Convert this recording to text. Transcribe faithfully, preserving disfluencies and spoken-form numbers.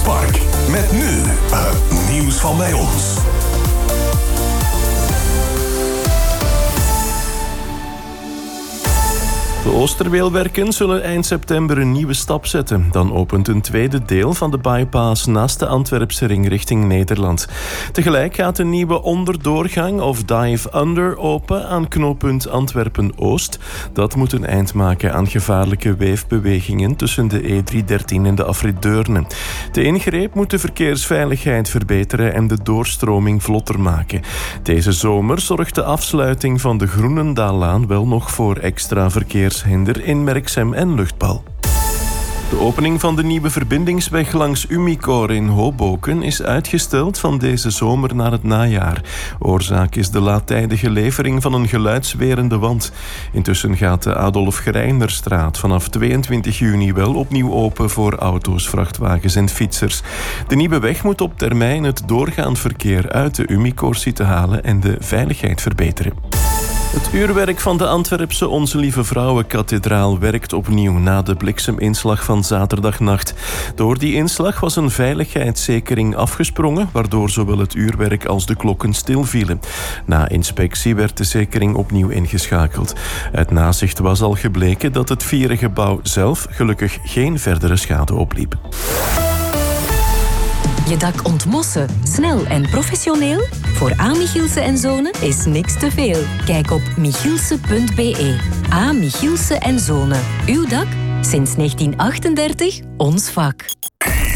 Park. Met nu het nieuws van bij ons. De Oosterweelwerken zullen eind september een nieuwe stap zetten. Dan opent een tweede deel van de bypass naast de Antwerpse ring richting Nederland. Tegelijk gaat een nieuwe onderdoorgang of dive under open aan knooppunt Antwerpen-Oost. Dat moet een eind maken aan gevaarlijke weefbewegingen tussen de E driehonderddertien en de afrit Deurne. De ingreep moet de verkeersveiligheid verbeteren en de doorstroming vlotter maken. Deze zomer zorgt de afsluiting van de Groenendaallaan wel nog voor extra verkeers hinder in Merksem en Luchtbal. De opening van de nieuwe verbindingsweg langs Umicore in Hoboken is uitgesteld van deze zomer naar het najaar. Oorzaak is de laattijdige levering van een geluidswerende wand. Intussen gaat de Adolf Greinerstraat vanaf tweeëntwintig juni wel opnieuw open voor auto's, vrachtwagens en fietsers. De nieuwe weg moet op termijn het doorgaand verkeer uit de Umicore-site halen en de veiligheid verbeteren. Het uurwerk van de Antwerpse Onze Lieve Vrouwenkathedraal werkt opnieuw na de blikseminslag van zaterdagnacht. Door die inslag was een veiligheidszekering afgesprongen, waardoor zowel het uurwerk als de klokken stilvielen. Na inspectie werd de zekering opnieuw ingeschakeld. Uit nazicht was al gebleken dat het vierengebouw zelf gelukkig geen verdere schade opliep. Je dak ontmossen, snel en professioneel? Voor A. Michielsen en Zonen is niks te veel. Kijk op michielsen punt b e. A. Michielsen en Zonen. Uw dak? Sinds negentien achtendertig ons vak.